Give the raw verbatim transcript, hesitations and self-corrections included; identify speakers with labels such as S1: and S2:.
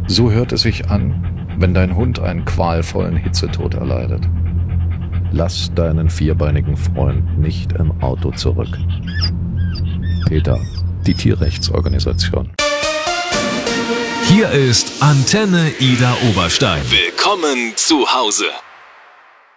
S1: So hört es sich an, wenn dein Hund einen qualvollen Hitzetod erleidet. Lass deinen vierbeinigen Freund nicht im Auto zurück. PETA, die Tierrechtsorganisation.
S2: Hier ist Antenne Ida Oberstein. Willkommen zu Hause.